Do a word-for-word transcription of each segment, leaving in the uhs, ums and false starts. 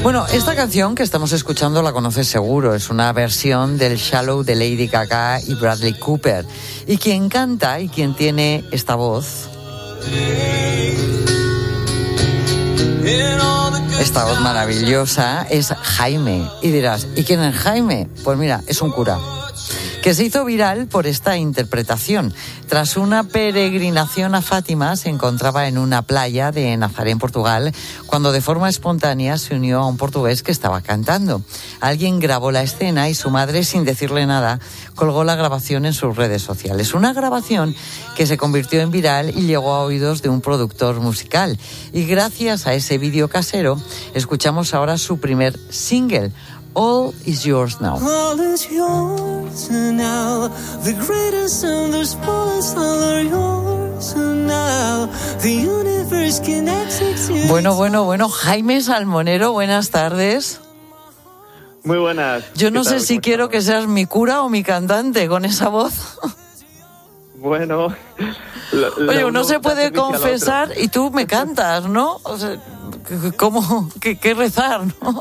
Bueno, esta canción que estamos escuchando la conoces seguro. Es una versión del Shallow de Lady Gaga y Bradley Cooper. Y quien canta y quien tiene esta voz, esta voz maravillosa, es Jaime. Y dirás, ¿y quién es Jaime? Pues mira, es un cura que se hizo viral por esta interpretación. Tras una peregrinación a Fátima, se encontraba en una playa de Nazaré, en Portugal, cuando de forma espontánea se unió a un portugués que estaba cantando. Alguien grabó la escena y su madre, sin decirle nada, colgó la grabación en sus redes sociales. Una grabación que se convirtió en viral y llegó a oídos de un productor musical. Y gracias a ese vídeo casero, escuchamos ahora su primer single, All is yours now. All is yours now. The greatest and the smallest all are yours now. The universe connects to. Bueno, bueno, bueno. Jaime Salmonero, buenas tardes. Muy buenas. Yo no sé si quiero que seas mi cura o mi cantante con esa voz. Bueno. Lo, lo Oye, uno se puede sacrifica confesar y tú me cantas, ¿no? O sea, ¿cómo? ¿Qué, qué rezar, no?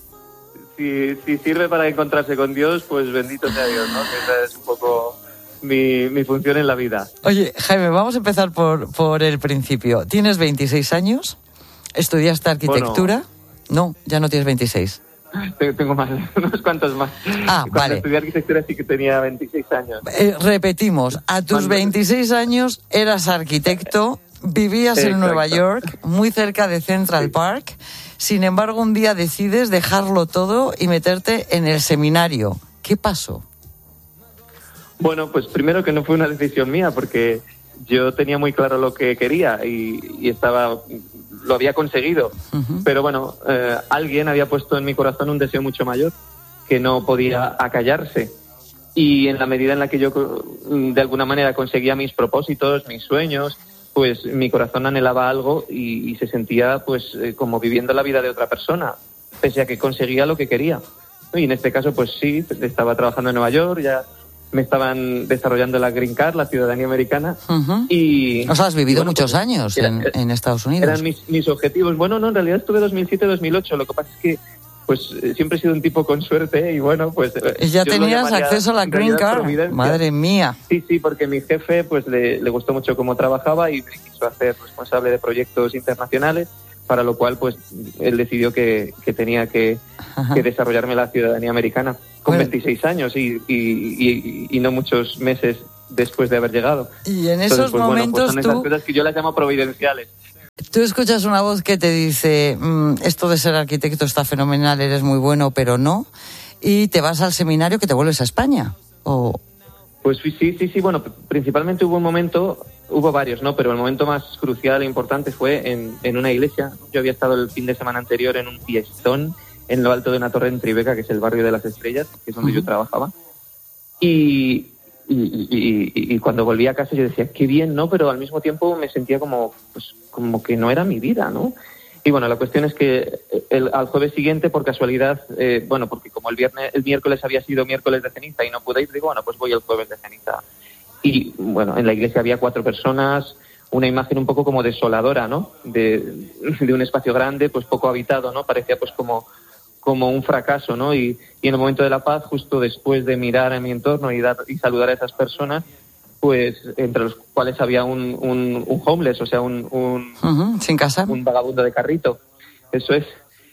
Si, si sirve para encontrarse con Dios, pues bendito sea Dios, ¿no? Que esa es un poco mi, mi función en la vida. Oye, Jaime, vamos a empezar por, por el principio. ¿Tienes veintiséis años? ¿Estudiaste arquitectura? Bueno, no, ya no tienes veintiséis. Tengo más, unos cuantos más. Ah, Cuando vale. estudié arquitectura sí que tenía veintiséis años. Eh, repetimos, a tus Cuando... veintiséis años eras arquitecto, vivías Exacto. en Nueva York, muy cerca de Central Sí. Park. Sin embargo, un día decides dejarlo todo y meterte en el seminario. ¿Qué pasó? Bueno, pues primero que no fue una decisión mía, porque yo tenía muy claro lo que quería y, y estaba, lo había conseguido. Uh-huh. Pero bueno, eh, alguien había puesto en mi corazón un deseo mucho mayor que no podía acallarse. Y en la medida en la que yo de alguna manera conseguía mis propósitos, mis sueños, pues mi corazón anhelaba algo y, y se sentía pues eh, como viviendo la vida de otra persona, pese a que conseguía lo que quería. Y en este caso, pues sí, estaba trabajando en Nueva York, ya me estaban desarrollando la Green Card, la ciudadanía americana. Uh-huh. Y, o sea, has vivido y bueno, muchos pues, años era, en, en Estados Unidos. Eran mis, mis objetivos. Bueno, no, en realidad estuve dos mil siete a dos mil ocho, lo que pasa es que pues siempre he sido un tipo con suerte y bueno, pues... ¿Y ya tenías acceso a la Green Card? Madre mía. Sí, sí, porque mi jefe pues le, le gustó mucho cómo trabajaba y me quiso hacer responsable de proyectos internacionales, para lo cual pues él decidió que, que tenía que, que desarrollarme la ciudadanía americana con bueno. veintiséis años y, y, y, y no muchos meses después de haber llegado. Y en esos Entonces, pues, momentos bueno, pues son esas tú... cosas que yo las llamo providenciales. Tú escuchas una voz que te dice, mmm, esto de ser arquitecto está fenomenal, eres muy bueno, pero no, y te vas al seminario, que te vuelves a España, ¿o...? Pues sí, sí, sí, bueno, principalmente hubo un momento, hubo varios, ¿no? Pero el momento más crucial e importante fue en, en una iglesia. Yo había estado el fin de semana anterior en un fiestón en lo alto de una torre en Tribeca, que es el barrio de las Estrellas, que es donde uh-huh. yo trabajaba, y... Y, y, y, y cuando volví a casa yo decía, qué bien, ¿no? Pero al mismo tiempo me sentía como, pues, como que no era mi vida, ¿no? Y bueno, la cuestión es que el, al jueves siguiente, por casualidad, eh, bueno, porque como el viernes, el miércoles había sido miércoles de ceniza y no pude ir, digo, bueno, pues voy el jueves de ceniza. Y bueno, en la iglesia había cuatro personas, una imagen un poco como desoladora, ¿no? De, de un espacio grande, pues poco habitado, ¿no? Parecía pues como... como un fracaso, ¿no? Y, y en el momento de la paz, justo después de mirar a mi entorno y dar y saludar a esas personas, pues entre los cuales había un, un, un homeless, o sea, un, un, uh-huh, sin casa, un vagabundo de carrito, eso es,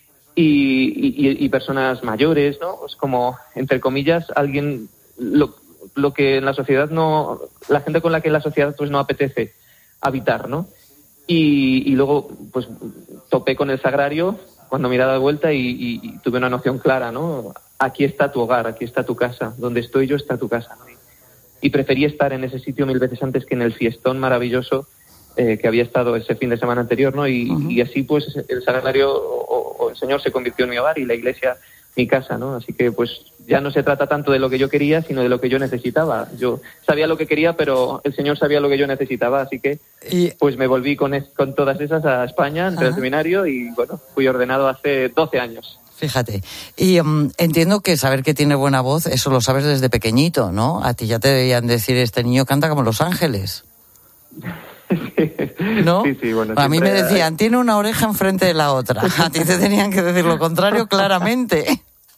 y, y, y personas mayores, ¿no? Pues como, entre comillas, alguien, lo, lo que en la sociedad no, la gente con la que la sociedad pues no apetece habitar, ¿no? Y, y luego, pues, topé con el sagrario cuando miré de vuelta y, y, y tuve una noción clara, ¿no? Aquí está tu hogar, aquí está tu casa, donde estoy yo está tu casa, ¿no? Y, y preferí estar en ese sitio mil veces antes que en el fiestón maravilloso eh, que había estado ese fin de semana anterior, ¿no? Y, uh-huh. y así, pues, el sagrario o, o el Señor se convirtió en mi hogar y la iglesia mi casa, ¿no? Así que, pues, ya no se trata tanto de lo que yo quería, sino de lo que yo necesitaba. Yo sabía lo que quería, pero el Señor sabía lo que yo necesitaba, así que y... pues me volví con, es, con todas esas a España, entré al seminario y, bueno, fui ordenado hace doce años. Fíjate, y um, entiendo que saber que tiene buena voz, eso lo sabes desde pequeñito, ¿no? A ti ya te debían decir, este niño canta como Los Ángeles. ¿No? Sí, sí, bueno, a mí me siempre decían, hay- tiene una oreja enfrente de la otra. A ti te tenían que decir lo contrario claramente.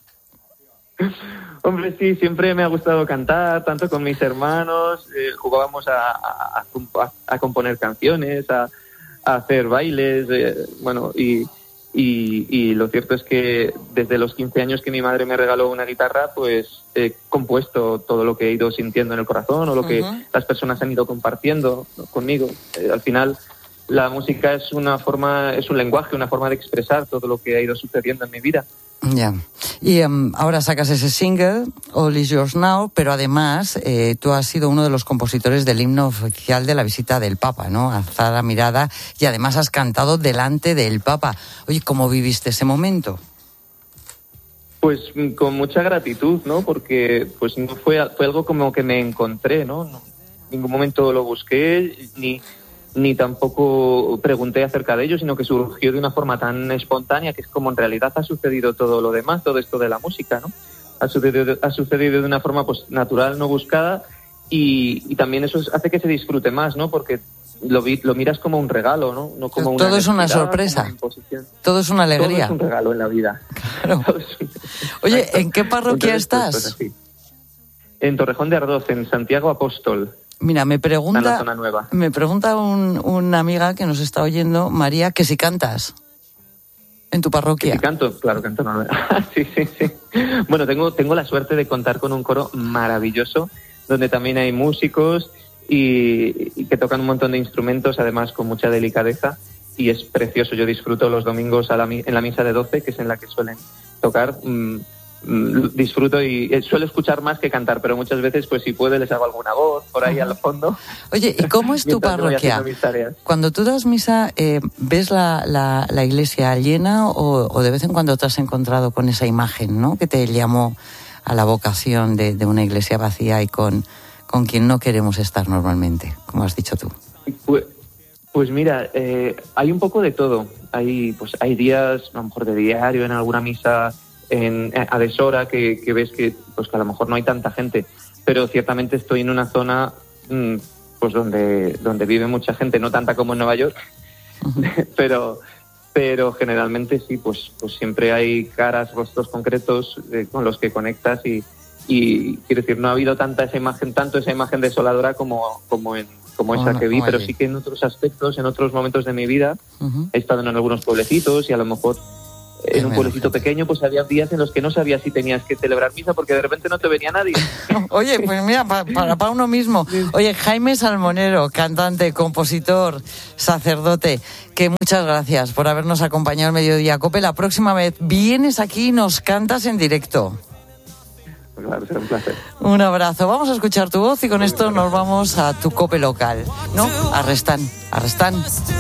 Hombre, sí, siempre me ha gustado cantar, tanto con mis hermanos, eh, jugábamos a, a, a, a componer canciones, a, a hacer bailes, eh, bueno, y, y, y lo cierto es que desde los quince años que mi madre me regaló una guitarra, pues he compuesto todo lo que he ido sintiendo en el corazón o lo que Uh-huh. las personas han ido compartiendo, ¿no?, conmigo. Eh, al final, la música es una forma, es un lenguaje, una forma de expresar todo lo que ha ido sucediendo en mi vida. Ya. Y um, ahora sacas ese single, All Is Yours Now, pero además eh, tú has sido uno de los compositores del himno oficial de la visita del Papa, ¿no? Alzar la mirada, y además has cantado delante del Papa. Oye, ¿cómo viviste ese momento? Pues mm, con mucha gratitud, ¿no? Porque pues no fue, fue algo como que me encontré, ¿no? No, en ningún momento lo busqué, ni, ni tampoco pregunté acerca de ello, sino que surgió de una forma tan espontánea que es como en realidad ha sucedido todo lo demás, todo esto de la música, ¿no? Ha sucedido, ha sucedido de una forma pues natural, no buscada, y, y también eso hace que se disfrute más, ¿no? Porque lo, vi, lo miras como un regalo, ¿no? No como una Todo es una necesidad, sorpresa. como una imposición. Todo es una alegría. Todo es un regalo en la vida. Claro. Todo es un- Oye, Exacto. ¿en qué parroquia Entonces, pues, estás? pues así. En Torrejón de Ardoz, en Santiago Apóstol, Mira, me en la pregunta, zona nueva. me pregunta un, una amiga que nos está oyendo, María, que si cantas en tu parroquia. Sí, canto, claro, canto no. sí, sí, sí. Bueno, tengo, tengo la suerte de contar con un coro maravilloso, donde también hay músicos y, y que tocan un montón de instrumentos, además con mucha delicadeza, y es precioso. Yo disfruto los domingos a la, mi- en la misa de doce, que es en la que suelen tocar. mm, mm, disfruto y eh, suelo escuchar más que cantar, pero muchas veces, pues si puedo, les hago alguna voz por ahí al fondo. Oye, ¿y cómo es tu mientras que voy parroquia? haciendo mis tareas. Cuando tú das misa, eh, ¿ves la, la, la iglesia llena o, o de vez en cuando te has encontrado con esa imagen, ¿no?, que te llamó a la vocación de, de una iglesia vacía y con, con quien no queremos estar normalmente, como has dicho tú? Pues, pues mira, eh, hay un poco de todo. Hay, pues hay días, a lo mejor de diario, en alguna misa en, a deshora, que, que ves que, pues que a lo mejor no hay tanta gente, pero ciertamente estoy en una zona mm, pues donde, donde vive mucha gente, no tanta como en Nueva York, Uh-huh. pero pero generalmente sí, pues pues siempre hay caras, rostros concretos eh, con los que conectas y, y quiero decir, no ha habido tanta esa imagen, tanto esa imagen desoladora como, como en como esa Bueno, que vi, como pero allí. sí que en otros aspectos, en otros momentos de mi vida, Uh-huh. he estado en algunos pueblecitos y a lo mejor Qué en un menos pueblecito gente. pequeño pues había días en los que no sabías si tenías que celebrar misa porque de repente no te venía nadie. Oye, pues mira, pa- para, para uno mismo. Oye, Jaime Salmonero, cantante, compositor, sacerdote, que muchas gracias por habernos acompañado al Mediodía Cope. La próxima vez vienes aquí y nos cantas en directo. Pues claro, será un placer. Un abrazo. Vamos a escuchar tu voz y con esto nos vamos a tu Cope local. ¿No? Arrestan, arrestan.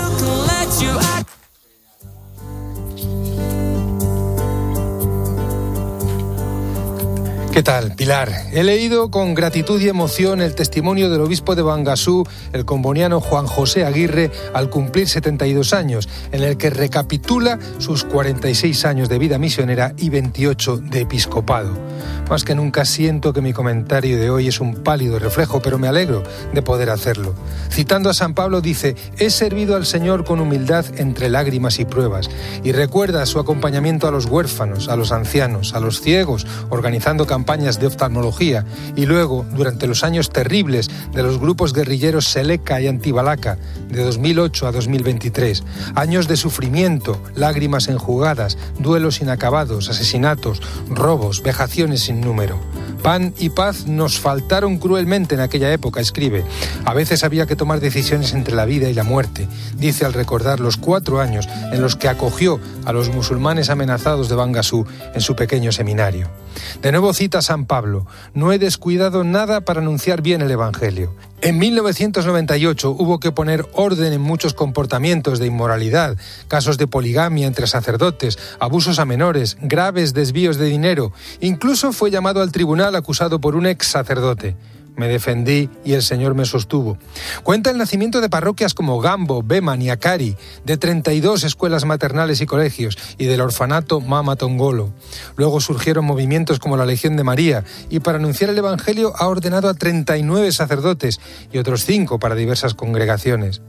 ¿Qué tal, Pilar? He leído con gratitud y emoción el testimonio del obispo de Bangasú, el comboniano Juan José Aguirre, al cumplir setenta y dos años, en el que recapitula sus cuarenta y seis años de vida misionera y veintiocho de episcopado. Más que nunca siento que mi comentario de hoy es un pálido reflejo, pero me alegro de poder hacerlo. Citando a San Pablo dice: «He servido al Señor con humildad entre lágrimas y pruebas», y recuerda su acompañamiento a los huérfanos, a los ancianos, a los ciegos, organizando campañas de oftalmología, y luego, durante los años terribles de los grupos guerrilleros Seleka y Antibalaca, de dos mil ocho a dos mil veintitrés, años de sufrimiento, lágrimas enjugadas, duelos inacabados, asesinatos, robos, vejaciones sin número. Pan y paz nos faltaron cruelmente en aquella época, escribe. A veces había que tomar decisiones entre la vida y la muerte, dice al recordar los cuatro años en los que acogió a los musulmanes amenazados de Bangasú en su pequeño seminario. De nuevo cita a San Pablo: «No he descuidado nada para anunciar bien el Evangelio». En mil novecientos noventa y ocho hubo que poner orden en muchos comportamientos de inmoralidad, casos de poligamia entre sacerdotes, abusos a menores, graves desvíos de dinero. Incluso fue llamado al tribunal acusado por un ex sacerdote. Me defendí y el Señor me sostuvo. Cuenta el nacimiento de parroquias como Gambo, Beman y Acari, de treinta y dos escuelas maternales y colegios, y del orfanato Mama Tongolo. Luego surgieron movimientos como la Legión de María, y para anunciar el Evangelio ha ordenado a treinta y nueve sacerdotes y otros cinco para diversas congregaciones.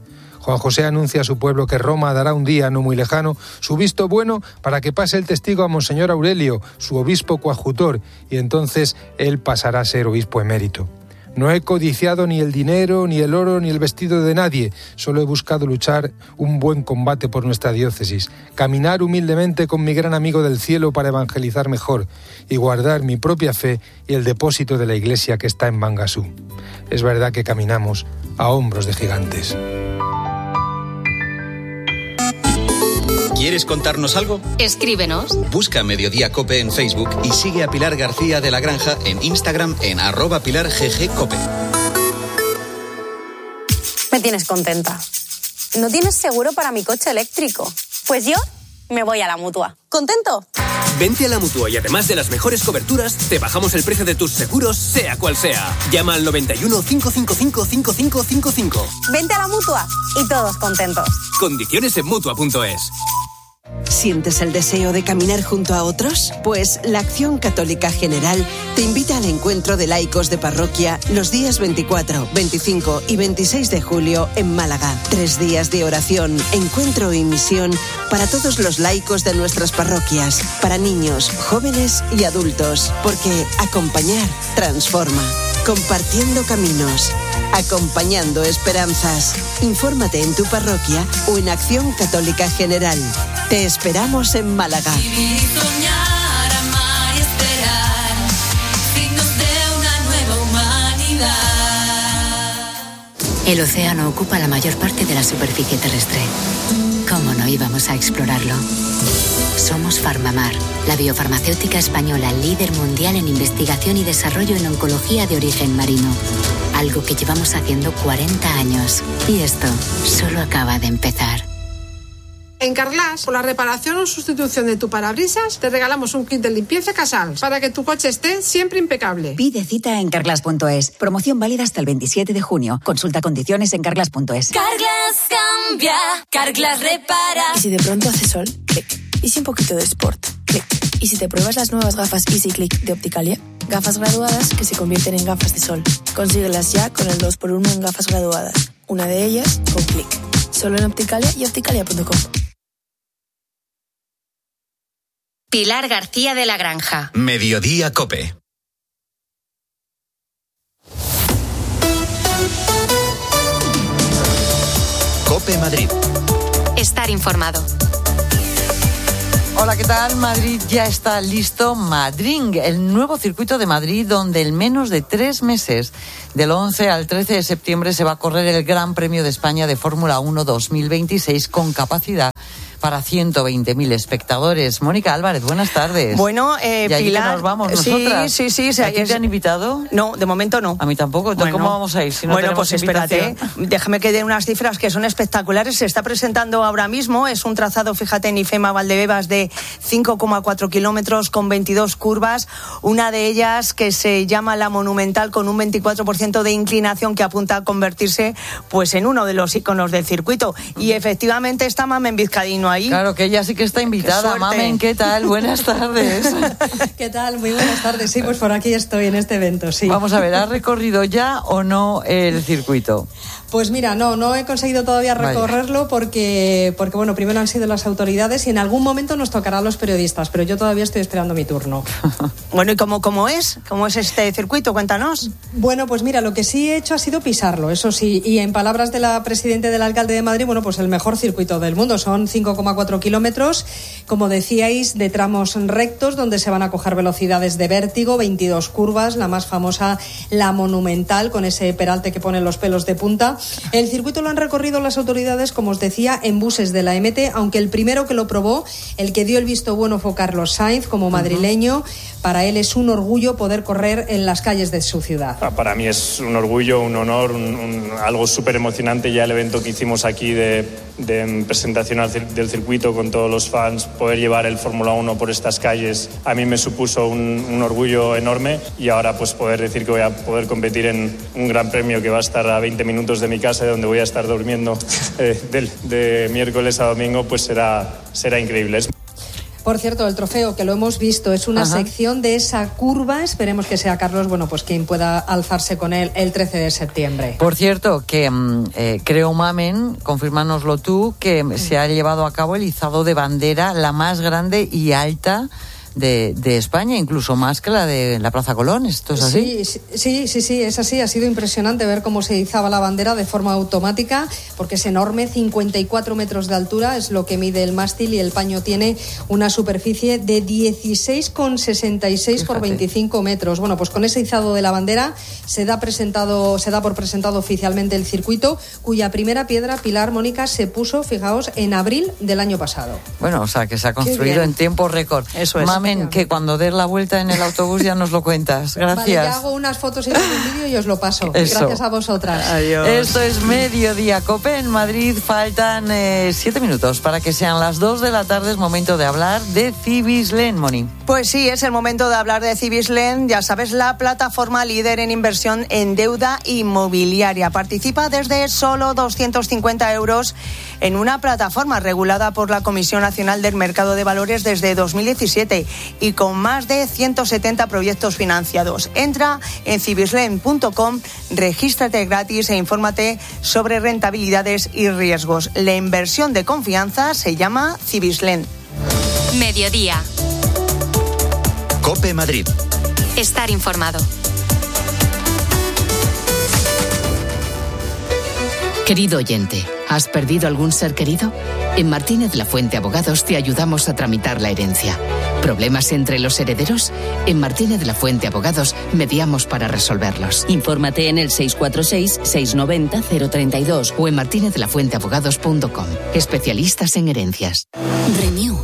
Juan José anuncia a su pueblo que Roma dará un día no muy lejano su visto bueno para que pase el testigo a Monseñor Aurelio, su obispo coadjutor, y entonces él pasará a ser obispo emérito. No he codiciado ni el dinero, ni el oro, ni el vestido de nadie. Solo he buscado luchar un buen combate por nuestra diócesis, caminar humildemente con mi gran amigo del cielo para evangelizar mejor y guardar mi propia fe y el depósito de la iglesia que está en Bangasú. Es verdad que caminamos a hombros de gigantes. ¿Quieres contarnos algo? Escríbenos. Busca Mediodía Cope en Facebook y sigue a Pilar García de la Granja en Instagram en arroba Pilar G G Cope. Me tienes contenta. ¿No tienes seguro para mi coche eléctrico? Pues yo me voy a la Mutua. ¿Contento? Vente a la Mutua y además de las mejores coberturas, te bajamos el precio de tus seguros, sea cual sea. Llama al noventa y uno, cinco cinco cinco, cinco cinco cinco cinco. Vente a la Mutua y todos contentos. Condiciones en Mutua punto es. ¿Sientes el deseo de caminar junto a otros? Pues la Acción Católica General te invita al encuentro de laicos de parroquia los días veinticuatro, veinticinco y veintiséis de julio en Málaga. Tres días de oración, encuentro y misión para todos los laicos de nuestras parroquias, para niños, jóvenes y adultos, porque acompañar transforma. Compartiendo caminos, acompañando esperanzas. Infórmate en tu parroquia o en Acción Católica General. Te esperamos en Málaga. Vivir, soñar, amar y esperar, signos de una nueva humanidad. El océano ocupa la mayor parte de la superficie terrestre. ¿Cómo no íbamos a explorarlo? Somos Farmamar, la biofarmacéutica española líder mundial en investigación y desarrollo en oncología de origen marino. Algo que llevamos haciendo cuarenta años. Y esto solo acaba de empezar. En Carglass, por la reparación o sustitución de tu parabrisas, te regalamos un kit de limpieza Casals para que tu coche esté siempre impecable. Pide cita en carglass punto es. Promoción válida hasta el veintisiete de junio. Consulta condiciones en carglass punto es. Carglass cambia, Carglass repara. Y si de pronto hace sol, clic. Y si un poquito de sport, clic. Y si te pruebas las nuevas gafas Easy Click de Opticalia, gafas graduadas que se convierten en gafas de sol. Consíguelas ya con el dos por uno en gafas graduadas. Una de ellas con clic. Solo en Opticalia y opticalia punto com. Pilar García de la Granja. Mediodía Cope. Cope Madrid. Estar informado. Hola, ¿qué tal? Madrid ya está listo. Madring, el nuevo circuito de Madrid, donde en menos de tres meses, del once al trece de septiembre, se va a correr el Gran Premio de España de Fórmula uno dos mil veintiséis con capacidad para ciento veinte mil espectadores. Mónica Álvarez, buenas tardes. Bueno, eh, ¿Y allí Pilar, que nos vamos sí, nosotras? Sí, sí, sí. ¿A ti te han invitado? No, de momento no. A mí tampoco. Entonces, bueno, ¿cómo vamos a ir si no bueno, tenemos pues invitación? espérate, déjame que dé unas cifras que son espectaculares. Se está presentando ahora mismo, es un trazado, fíjate, en IFEMA Valdebebas de cinco coma cuatro kilómetros con veintidós curvas, una de ellas que se llama la Monumental con un veinticuatro por ciento de inclinación que apunta a convertirse pues en uno de los iconos del circuito. Y efectivamente está Mamen Vizcaíno ahí. Claro que ella sí que está invitada. Qué Mamen, ¿qué tal? Buenas tardes. ¿Qué tal? Muy buenas tardes. Sí, pues por aquí estoy en este evento, sí. Vamos a ver, ¿has recorrido ya o no el circuito? Pues mira, no, no he conseguido todavía recorrerlo porque, porque, bueno, primero han sido las autoridades y en algún momento nos tocará a los periodistas, pero yo todavía estoy esperando mi turno. Bueno, ¿y cómo, cómo es? ¿Cómo es este circuito? Cuéntanos. Bueno, pues mira, lo que sí he hecho ha sido pisarlo, eso sí, y en palabras de la presidenta del alcalde de Madrid, bueno, pues el mejor circuito del mundo, son cinco coma cuatro kilómetros, como decíais, de tramos rectos donde se van a coger velocidades de vértigo, veintidós curvas, la más famosa, la Monumental, con ese peralte que pone los pelos de punta. El circuito lo han recorrido las autoridades, como os decía, en buses de la E M T, aunque el primero que lo probó, el que dio el visto bueno fue Carlos Sainz, como madrileño. Para él es un orgullo poder correr en las calles de su ciudad. Para mí es un orgullo, un honor, un, un, algo súper emocionante. Ya el evento que hicimos aquí de, de presentación del circuito con todos los fans, poder llevar el Fórmula uno por estas calles, a mí me supuso un, un orgullo enorme, y ahora pues poder decir que voy a poder competir en un gran premio que va a estar a veinte minutos de mi casa, de donde voy a estar durmiendo eh, de, de miércoles a domingo, pues será, será increíble. Por cierto, el trofeo, que lo hemos visto, es una Ajá. sección de esa curva. Esperemos que sea Carlos, bueno, pues quien pueda alzarse con él el trece de septiembre. Por cierto, que eh, creo, Mamen, confírmanoslo tú, que se ha llevado a cabo el izado de bandera, la más grande y alta de, de España, incluso más que la de la Plaza Colón. ¿Esto es así? Sí, sí, sí, sí, es así. Ha sido impresionante ver cómo se izaba la bandera de forma automática, porque es enorme, cincuenta y cuatro metros de altura, es lo que mide el mástil, y el paño tiene una superficie de dieciséis coma sesenta y seis por veinticinco metros. Bueno, pues con ese izado de la bandera se da presentado, se da por presentado oficialmente el circuito, cuya primera piedra, Pilar, Mónica, se puso, fijaos, en abril del año pasado. Bueno, o sea, que se ha construido en tiempo récord. Eso es. Mamen, que cuando des la vuelta en el autobús ya nos lo cuentas. Gracias. Vale, ya hago unas fotos y un vídeo y os lo paso. Eso. Gracias a vosotras. Adiós. Esto es Mediodía Cope en Madrid. Faltan eh, siete minutos para que sean las dos de la tarde. Es momento de hablar de Cibislen, Moni. Pues sí, es el momento de hablar de Cibislen. Ya sabes, la plataforma líder en inversión en deuda inmobiliaria. Participa desde solo doscientos cincuenta euros en una plataforma regulada por la Comisión Nacional del Mercado de Valores desde dos mil diecisiete y con más de ciento setenta proyectos financiados. Entra en cibislen punto com, regístrate gratis e infórmate sobre rentabilidades y riesgos. La inversión de confianza se llama Cibislen. Mediodía. COPE Madrid. Estar informado. Querido oyente, ¿has perdido algún ser querido? En Martínez La Fuente Abogados te ayudamos a tramitar la herencia. ¿Problemas entre los herederos? En Martínez La Fuente Abogados mediamos para resolverlos. Infórmate en el seis cuatro seis, seis nueve cero, cero tres dos o en martínez la fuente abogados punto com. Especialistas en herencias. Renew.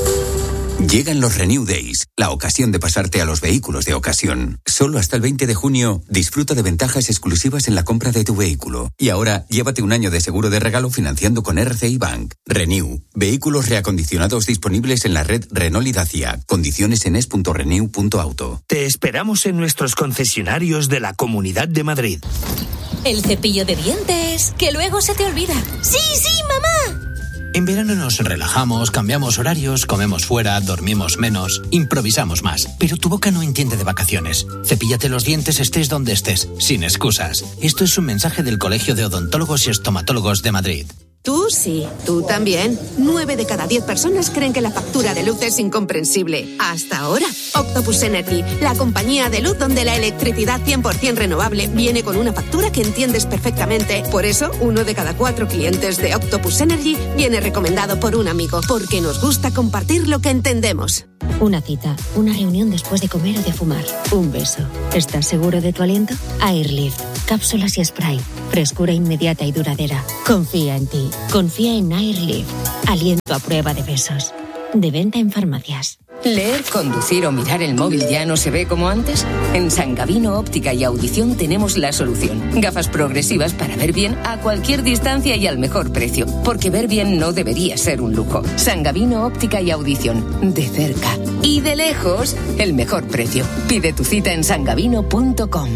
Llegan los Renew Days, la ocasión de pasarte a los vehículos de ocasión. Solo hasta el veinte de junio, disfruta de ventajas exclusivas en la compra de tu vehículo. Y ahora, llévate un año de seguro de regalo financiando con R C I Bank. Renew, vehículos reacondicionados disponibles en la red Renault y Dacia. Condiciones en es punto renew punto auto. Te esperamos en nuestros concesionarios de la Comunidad de Madrid. El cepillo de dientes, que luego se te olvida. ¡Sí, sí, mamá! En verano nos relajamos, cambiamos horarios, comemos fuera, dormimos menos, improvisamos más. Pero tu boca no entiende de vacaciones. Cepíllate los dientes estés donde estés, sin excusas. Esto es un mensaje del Colegio de Odontólogos y Estomatólogos de Madrid. Tú sí, tú también. Nueve de cada diez personas creen que la factura de luz es incomprensible. Hasta ahora. Octopus Energy, la compañía de luz donde la electricidad cien por ciento renovable viene con una factura que entiendes perfectamente. Por eso, uno de cada cuatro clientes de Octopus Energy viene recomendado por un amigo, porque nos gusta compartir lo que entendemos. Una cita, una reunión después de comer o de fumar, un beso. ¿Estás seguro de tu aliento? Airlift, cápsulas y spray, frescura inmediata y duradera. Confía en ti, confía en Airlift. Aliento a prueba de besos. De venta en farmacias. ¿Leer, conducir o mirar el móvil ya no se ve como antes? En San Gavino Óptica y Audición tenemos la solución. Gafas progresivas para ver bien a cualquier distancia y al mejor precio. Porque ver bien no debería ser un lujo. San Gavino Óptica y Audición. De cerca y de lejos, el mejor precio. Pide tu cita en san gavino punto com.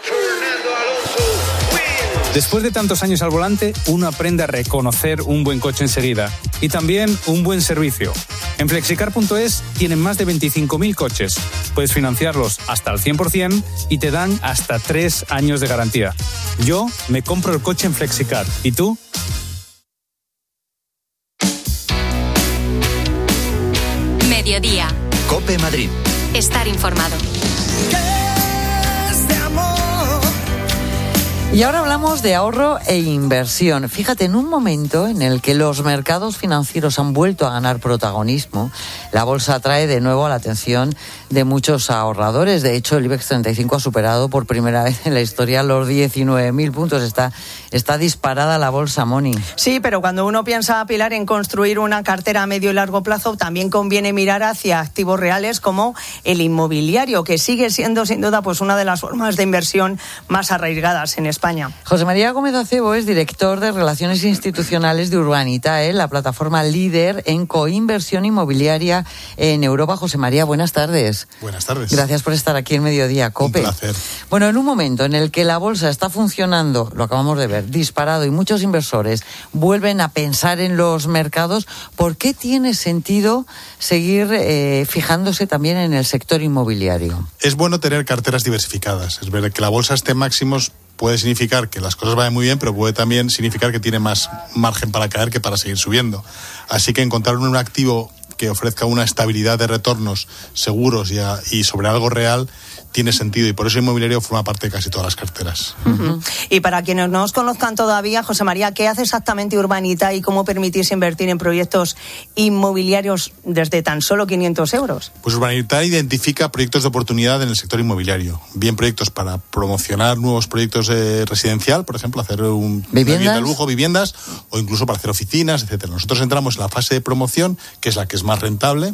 Después de tantos años al volante, uno aprende a reconocer un buen coche enseguida y también un buen servicio. En flexicar punto es tienen más de veinticinco mil coches. Puedes financiarlos hasta al cien por ciento y te dan hasta tres años de garantía. Yo me compro el coche en Flexicar. ¿Y tú? Mediodía. COPE Madrid. Estar informado. Y ahora hablamos de ahorro e inversión. Fíjate, en un momento en el que los mercados financieros han vuelto a ganar protagonismo, la bolsa atrae de nuevo la atención de muchos ahorradores. De hecho, el IBEX treinta y cinco ha superado por primera vez en la historia los diecinueve mil puntos. Está, está disparada la bolsa, Moni. Sí, pero cuando uno piensa, Pilar, en construir una cartera a medio y largo plazo, también conviene mirar hacia activos reales como el inmobiliario, que sigue siendo sin duda pues una de las formas de inversión más arraigadas en España. España. José María Gómez Acebo es director de Relaciones Institucionales de Urbanitae, la plataforma líder en coinversión inmobiliaria en Europa. José María, buenas tardes. Buenas tardes. Gracias por estar aquí en Mediodía Cope. Un placer. Bueno, en un momento en el que la bolsa está funcionando, lo acabamos de ver, disparado, y muchos inversores vuelven a pensar en los mercados, ¿por qué tiene sentido seguir eh, fijándose también en el sector inmobiliario? Es bueno tener carteras diversificadas. Es ver que la bolsa esté en máximos puede significar que las cosas vayan muy bien, pero puede también significar que tiene más margen para caer que para seguir subiendo. Así que encontrar un activo que ofrezca una estabilidad de retornos seguros y, a, y sobre algo real tiene sentido, y por eso el inmobiliario forma parte de casi todas las carteras. Uh-huh. Y para quienes no os conozcan todavía, José María, ¿qué hace exactamente Urbanitae y cómo permitís invertir en proyectos inmobiliarios desde tan solo quinientos euros? Pues Urbanitae identifica proyectos de oportunidad en el sector inmobiliario, bien proyectos para promocionar nuevos proyectos eh, residencial, por ejemplo, hacer un vivienda de lujo, viviendas, o incluso para hacer oficinas, etcétera. Nosotros entramos en la fase de promoción, que es la que es más rentable,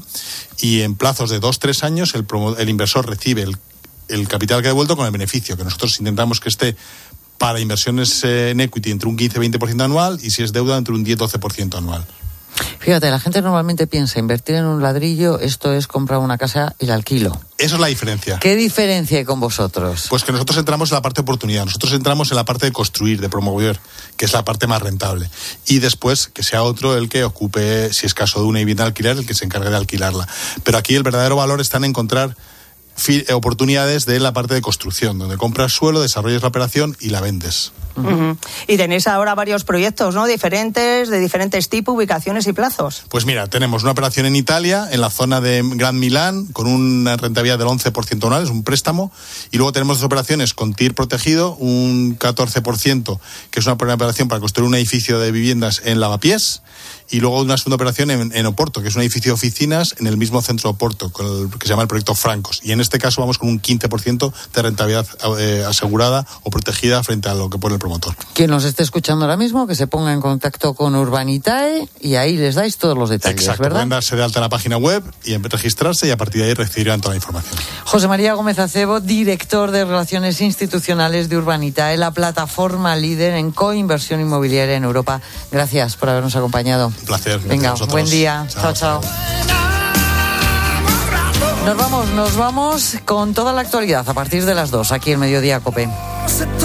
y en plazos de dos, tres años el, promo- el inversor recibe el el capital que ha devuelto con el beneficio, que nosotros intentamos que esté para inversiones en equity entre un quince a veinte por ciento anual, y si es deuda entre un diez a doce por ciento anual. Fíjate, la gente normalmente piensa invertir en un ladrillo, esto es comprar una casa y la alquilo. Esa es la diferencia. ¿Qué diferencia hay con vosotros? Pues que nosotros entramos en la parte de oportunidad, nosotros entramos en la parte de construir, de promover, que es la parte más rentable. Y después que sea otro el que ocupe, si es caso de una vivienda alquiler, el que se encargue de alquilarla. Pero aquí el verdadero valor está en encontrar oportunidades de la parte de construcción, donde compras suelo, desarrollas la operación y la vendes. Uh-huh. Y tenéis ahora varios proyectos, ¿no? Diferentes, de diferentes tipos, ubicaciones y plazos. Pues mira, tenemos una operación en Italia, en la zona de Gran Milán, con una rentabilidad del once por ciento anual, es un préstamo, y luego tenemos dos operaciones con T I R protegido, un catorce por ciento, que es una primera operación para construir un edificio de viviendas en Lavapiés, y luego una segunda operación en, en Oporto, que es un edificio de oficinas en el mismo centro de Oporto, con el, que se llama el proyecto Francos. Y en este caso vamos con un quince por ciento de rentabilidad eh, asegurada o protegida frente a lo que pone el promotor. Quien nos esté escuchando ahora mismo, que se ponga en contacto con Urbanitae y ahí les dais todos los detalles. Exacto, ¿verdad? pueden darse de alta en la página web y registrarse, y a partir de ahí recibirán toda la información. José María Gómez Acebo, director de Relaciones Institucionales de Urbanitae, la plataforma líder en coinversión inmobiliaria en Europa. Gracias por habernos acompañado. Un placer. Venga, buen día. Chao, chao. chao. Nos vamos, nos vamos con toda la actualidad a partir de las dos, aquí en Mediodía Cope.